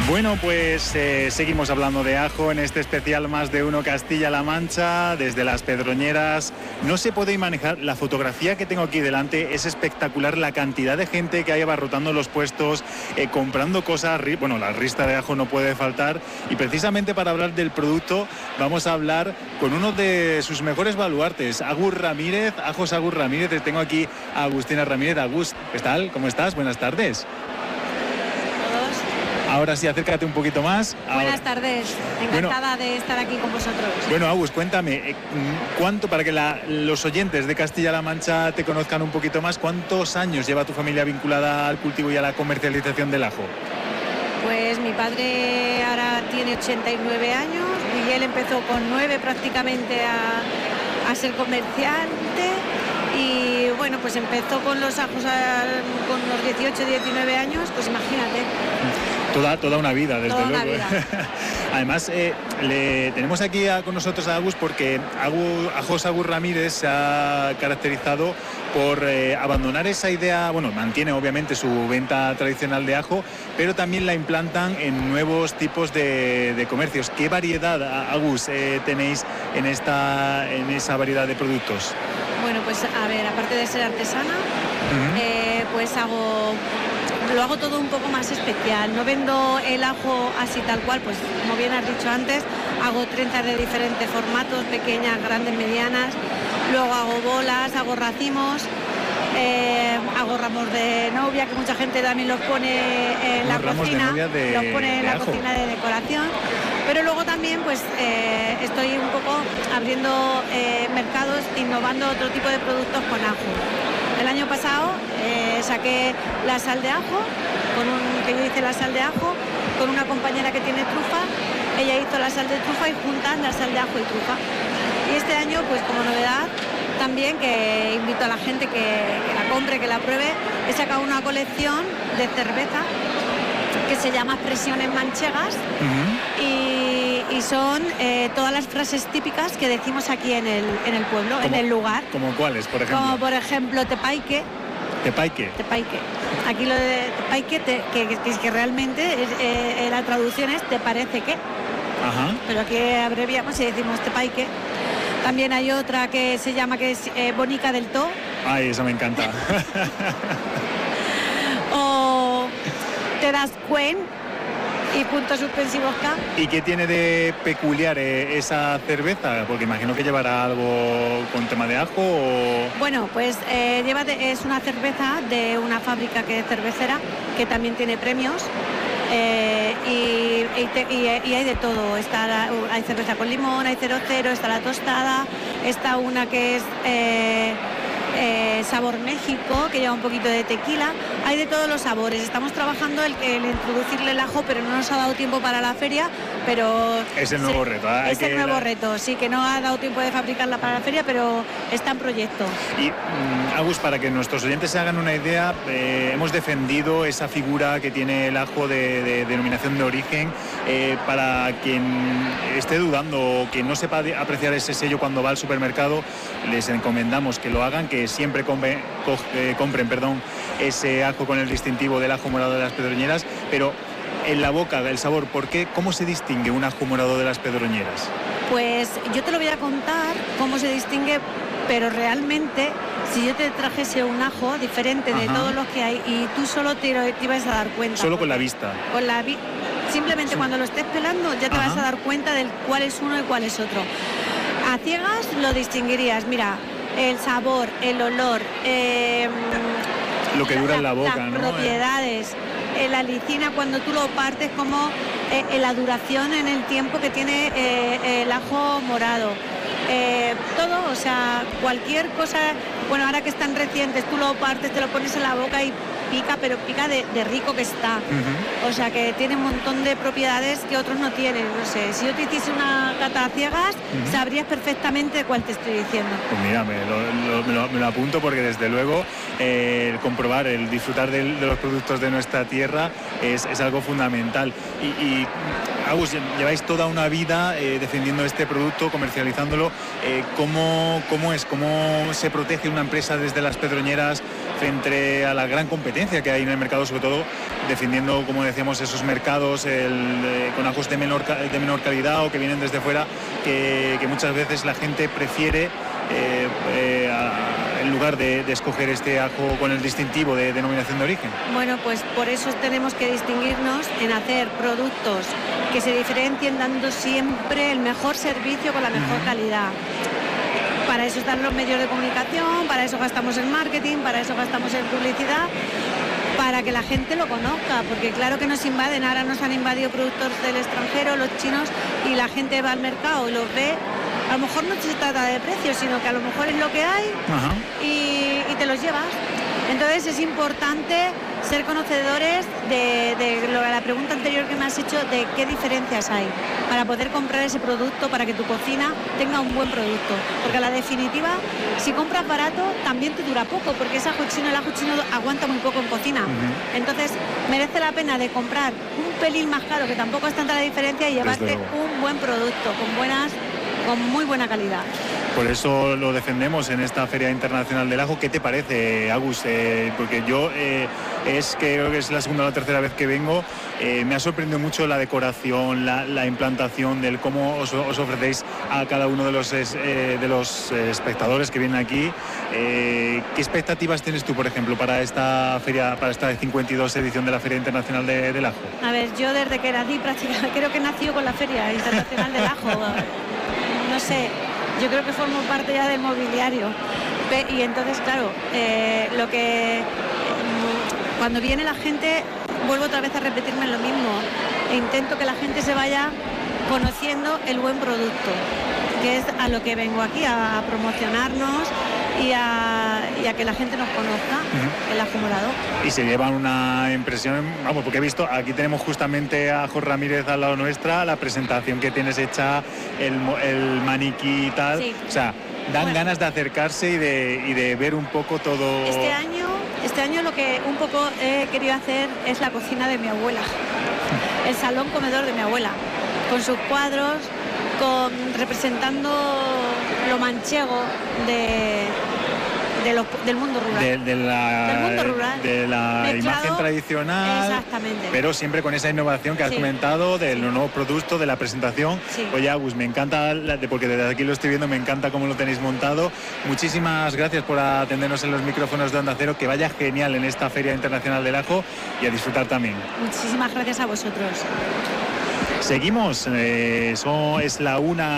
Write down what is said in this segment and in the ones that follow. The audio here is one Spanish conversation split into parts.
Bueno, pues seguimos hablando de ajo en este especial Más de Uno Castilla-La Mancha, desde Las Pedroñeras. No se puede imaginar, la fotografía que tengo aquí delante es espectacular, la cantidad de gente que hay abarrotando los puestos, comprando cosas. Bueno, la rista de ajo no puede faltar, y precisamente para hablar del producto vamos a hablar con uno de sus mejores baluartes, Agus Ramírez, Ajos Agus Ramírez. Tengo aquí a Agustina Ramírez. Agus, ¿qué tal? ¿Cómo estás? Buenas tardes. Ahora sí, acércate un poquito más. Buenas tardes, encantada de estar aquí con vosotros. Bueno, Agus, cuéntame, ¿cuánto, para que los oyentes de Castilla-La Mancha te conozcan un poquito más, cuántos años lleva tu familia vinculada al cultivo y a la comercialización del ajo? Pues mi padre ahora tiene 89 años y él empezó con 9 prácticamente a ser comerciante. Y bueno, pues empezó con los ajos con unos 18, 19 años, pues imagínate. Toda una vida, desde luego. Una vida. Además, tenemos aquí con nosotros a Agus porque Ajos Agus Ramírez se ha caracterizado por abandonar esa idea. Bueno, mantiene obviamente su venta tradicional de ajo, pero también la implantan en nuevos tipos de comercios. ¿Qué variedad, Agus, tenéis en esa variedad de productos? Bueno, pues a ver, aparte de ser artesana, pues lo hago todo un poco más especial. No vendo el ajo así tal cual, pues como bien has dicho antes, hago trenzas de diferentes formatos, pequeñas, grandes, medianas. Luego hago bolas, hago racimos, hago ramos de novia, que mucha gente también los pone en la cocina, los pone en la cocina de decoración. Pero luego también pues estoy un poco abriendo mercados, innovando otro tipo de productos con ajo. El año pasado saqué la sal de ajo, que yo hice la sal de ajo con una compañera que tiene trufa. Ella hizo la sal de trufa y juntan la sal de ajo y trufa. Y este año, pues como novedad, también que invito a la gente que la compre, que la pruebe, he sacado una colección de cerveza que se llama Expresiones Manchegas. Y son todas las frases típicas que decimos aquí en el pueblo, en el lugar. ¿Como cuáles, por ejemplo? Como por ejemplo tepaique. ¿Tepaique? Tepaique. Aquí lo de tepaique, que realmente la traducción es te parece que. Ajá. Pero aquí abreviamos y decimos tepaique. También hay otra que se llama, que es Bonica del To. Ay, eso me encanta. O te das cuen y puntos suspensivos K. ¿Y qué tiene de peculiar esa cerveza? Porque imagino que llevará algo con tema de ajo o... Bueno, pues es una cerveza de una fábrica que es cervecera, que también tiene premios. Y hay de todo. Hay cerveza con limón, hay 0,0, está la tostada, está una que es sabor México, que lleva un poquito de tequila. Hay de todos los sabores. Estamos trabajando el introducirle el ajo, pero no nos ha dado tiempo para la feria. Pero es el nuevo reto. Es el nuevo reto, sí, que no ha dado tiempo de fabricarla para la feria, pero está en proyecto. Y Agus, para que nuestros oyentes se hagan una idea, hemos defendido esa figura que tiene el ajo de denominación de origen. Para quien esté dudando o que no sepa apreciar ese sello cuando va al supermercado, les encomendamos que lo hagan, que siempre compren ese ajo con el distintivo del ajo morado de Las Pedroñeras. Pero en la boca, el sabor, ¿cómo se distingue un ajo morado de Las Pedroñeras? Pues yo te lo voy a contar cómo se distingue, pero realmente si yo te trajese un ajo diferente de todos los que hay y tú solo te ibas a dar cuenta. Solo con la vista. Simplemente sí. Cuando lo estés pelando ya te vas a dar cuenta de cuál es uno y cuál es otro. A ciegas lo distinguirías, mira, el sabor, el olor, lo que dura en la boca, las ¿no? Propiedades. La lisina, cuando tú lo partes, como la duración en el tiempo que tiene el ajo morado. Todo, o sea, cualquier cosa. Bueno, ahora que están recientes, tú lo partes, te lo pones en la boca y pica, pero pica de rico que está. O sea, que tiene un montón de propiedades que otros no tienen. No sé, si yo te hiciese una cata a ciegas, sabrías perfectamente de cuál te estoy diciendo. Pues mira, me lo apunto, porque desde luego el comprobar, el disfrutar de los productos de nuestra tierra es algo fundamental. Y Agus, lleváis toda una vida defendiendo este producto, comercializándolo. ¿Cómo se protege una empresa desde Las Pedroñeras frente a la gran competencia que hay en el mercado, sobre todo defendiendo, como decíamos, esos mercados con ajos de menor calidad o que vienen desde fuera, que muchas veces la gente prefiere en lugar de escoger este ajo con el distintivo de denominación de origen? Bueno, pues por eso tenemos que distinguirnos en hacer productos que se diferencien, dando siempre el mejor servicio con la mejor calidad. Para eso están los medios de comunicación, para eso gastamos en marketing, para eso gastamos en publicidad, para que la gente lo conozca, porque claro que nos invaden, ahora nos han invadido productos del extranjero, los chinos, y la gente va al mercado y los ve. A lo mejor no se trata de precios, sino que a lo mejor es lo que hay y te los llevas. Entonces es importante ser conocedores de la pregunta anterior que me has hecho, de qué diferencias hay para poder comprar ese producto, para que tu cocina tenga un buen producto. Porque a la definitiva, si compras barato, también te dura poco, porque el ajo chino aguanta muy poco en cocina. Entonces merece la pena de comprar un pelín más caro, que tampoco es tanta la diferencia, y llevarte un buen producto con muy buena calidad. Por eso lo defendemos en esta Feria Internacional del Ajo. ¿Qué te parece, Agus? Porque yo creo que es la segunda o la tercera vez que vengo. Me ha sorprendido mucho la decoración, la implantación del cómo os ofrecéis a cada uno de los espectadores que vienen aquí. ¿Qué expectativas tienes tú, por ejemplo, para esta feria, para esta 52 edición de la Feria Internacional del Ajo? A ver, yo desde que nací prácticamente, creo que nací con la Feria Internacional del Ajo. No sé, yo creo que formo parte ya del mobiliario. Y entonces, claro, cuando viene la gente, vuelvo otra vez a repetirme lo mismo. E intento que la gente se vaya conociendo el buen producto, que es a lo que vengo aquí, a promocionarnos y a que la gente nos conozca, el ajo morado. Y se llevan una impresión, vamos, porque he visto, aquí tenemos justamente a Jorge Ramírez al lado nuestra, la presentación que tienes hecha, el maniquí y tal. Sí. O sea, dan ganas de acercarse y de ver un poco todo. Este año lo que un poco he querido hacer es la cocina de mi abuela, el salón comedor de mi abuela, con sus cuadros, representando lo manchego del mundo rural. Del mundo rural. De la mezclado, imagen tradicional. Exactamente. Pero siempre con esa innovación que has comentado, de los nuevos productos, de la presentación. Sí. Oye, Agus, me encanta, porque desde aquí lo estoy viendo, me encanta cómo lo tenéis montado. Muchísimas gracias por atendernos en los micrófonos de Onda Cero. Que vaya genial en esta Feria Internacional del Ajo y a disfrutar también. Muchísimas gracias a vosotros. Seguimos, es la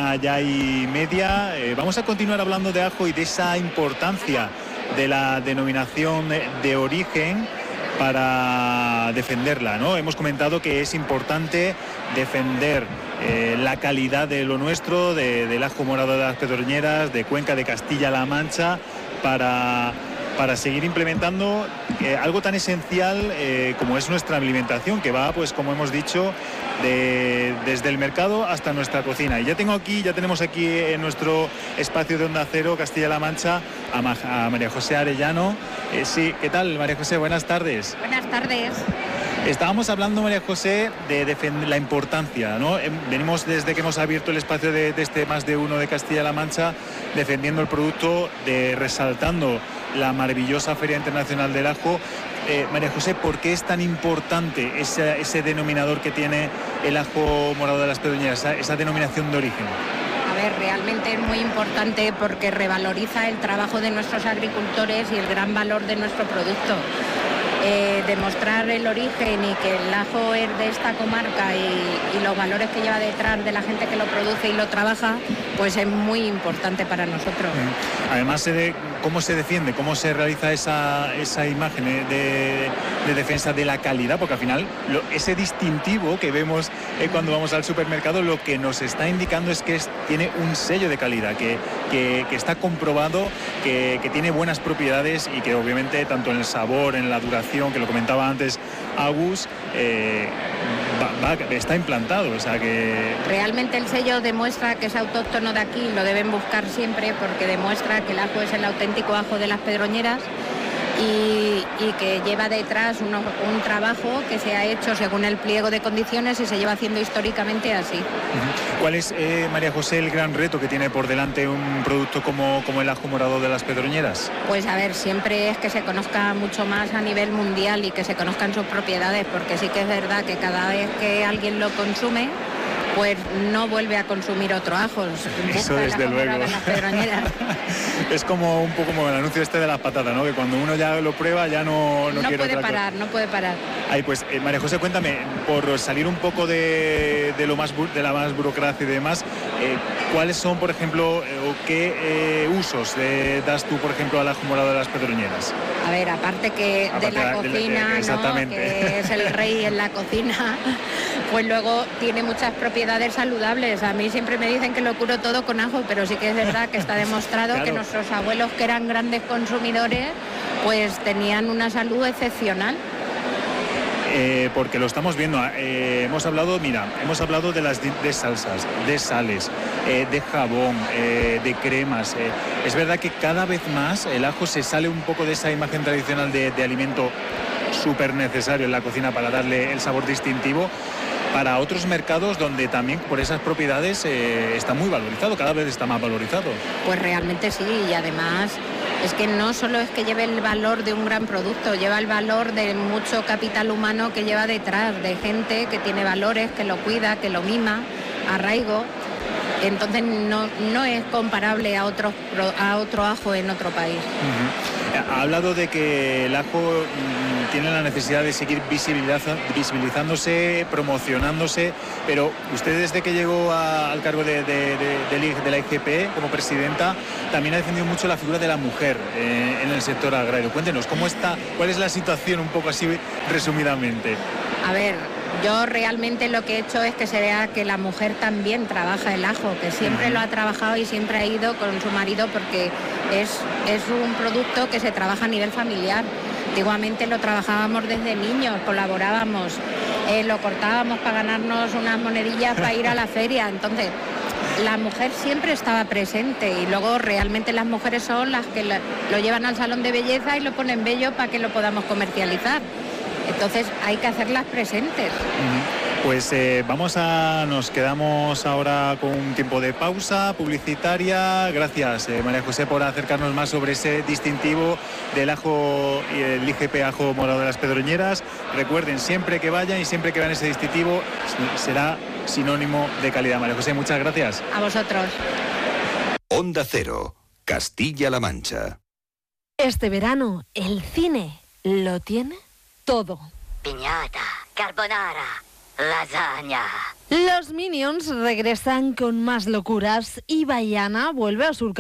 1:30. Vamos a continuar hablando de ajo y de esa importancia de la denominación de origen para defenderla, ¿no? Hemos comentado que es importante defender la calidad de lo nuestro, del ajo morado de las Pedroñeras, de Cuenca, de Castilla-La Mancha, para seguir implementando algo tan esencial como es nuestra alimentación, que va, pues como hemos dicho, desde el mercado hasta nuestra cocina. Y ya tenemos aquí en nuestro espacio de Onda Cero Castilla-La Mancha a María José Arellano. Sí, ¿qué tal, María José? Buenas tardes. Buenas tardes. Estábamos hablando, María José, de defender la importancia, ¿no? Venimos desde que hemos abierto el espacio de este más de uno de Castilla-La Mancha, defendiendo el producto, resaltando la maravillosa Feria Internacional del Ajo. María José, ¿por qué es tan importante ese denominador que tiene el ajo morado de las Pedroñeras, esa denominación de origen? A ver, realmente es muy importante porque revaloriza el trabajo de nuestros agricultores y el gran valor de nuestro producto. Demostrar el origen y que el ajo es de esta comarca y los valores que lleva detrás de la gente que lo produce y lo trabaja, pues es muy importante para nosotros. Además, ¿cómo se defiende? ¿Cómo se realiza esa imagen de defensa de la calidad? Porque al final ese distintivo que vemos cuando vamos al supermercado, lo que nos está indicando es que tiene un sello de calidad, que está comprobado, que tiene buenas propiedades y que obviamente tanto en el sabor, en la duración, que lo comentaba antes Agus, está implantado, o sea que... Realmente el sello demuestra que es autóctono de aquí, lo deben buscar siempre porque demuestra que el ajo es el auténtico ajo de las Pedroñeras y que lleva detrás un trabajo que se ha hecho según el pliego de condiciones y se lleva haciendo históricamente así. ¿Cuál es, María José, el gran reto que tiene por delante un producto como el ajo morado de las Pedroñeras? Pues a ver, siempre es que se conozca mucho más a nivel mundial y que se conozcan sus propiedades, porque sí que es verdad que cada vez que alguien lo consume, pues no vuelve a consumir otro ajo. Eso desde luego. De las Pedroñeras. Es como un poco como el anuncio de las patatas, ¿no? Que cuando uno ya lo prueba ya no quiere puede otra parar, cosa. No puede parar. Ay, pues María José, cuéntame, por salir un poco de la más burocracia y demás, ¿cuáles son, por ejemplo, o qué usos das tú, por ejemplo, al ajo morado de las Pedroñeras? A ver, aparte que de la cocina, ¿no? Que es el rey en la cocina, pues luego tiene muchas propiedades saludables. A mí siempre me dicen que lo curo todo con ajo, pero sí que es verdad que está demostrado claro. Que nuestros abuelos, que eran grandes consumidores, pues tenían una salud excepcional. Porque lo estamos viendo, hemos hablado de salsas, de sales, de jabón, de cremas. Es verdad que cada vez más el ajo se sale un poco de esa imagen tradicional de alimento súper necesario en la cocina para darle el sabor distintivo, para otros mercados donde también por esas propiedades está muy valorizado, cada vez está más valorizado. Pues realmente sí, y además es que no solo es que lleve el valor de un gran producto, lleva el valor de mucho capital humano que lleva detrás, de gente que tiene valores, que lo cuida, que lo mima, arraigo. Entonces no es comparable a otro ajo en otro país. Ha hablado de que el ajo tiene la necesidad de seguir visibilizándose, promocionándose, pero usted desde que llegó al cargo de la IGP como presidenta también ha defendido mucho la figura de la mujer en el sector agrario. Cuéntenos, ¿cuál es la situación un poco así resumidamente? A ver, yo realmente lo que he hecho es que se vea que la mujer también trabaja el ajo, que siempre lo ha trabajado y siempre ha ido con su marido porque es un producto que se trabaja a nivel familiar. Antiguamente lo trabajábamos desde niños, colaborábamos, lo cortábamos para ganarnos unas monedillas para ir a la feria. Entonces, la mujer siempre estaba presente y luego realmente las mujeres son las que lo llevan al salón de belleza y lo ponen bello para que lo podamos comercializar. Entonces hay que hacerlas presentes. Pues nos quedamos ahora con un tiempo de pausa publicitaria. Gracias, María José, por acercarnos más sobre ese distintivo del ajo y el IGP ajo morado de las Pedroñeras. Recuerden, siempre que vayan y siempre que vean ese distintivo será sinónimo de calidad. María José, muchas gracias. A vosotros. Onda Cero, Castilla-La Mancha. Este verano, el cine lo tiene todo. Piñata, carbonara, lasaña. Los Minions regresan con más locuras y Baiana vuelve a surcar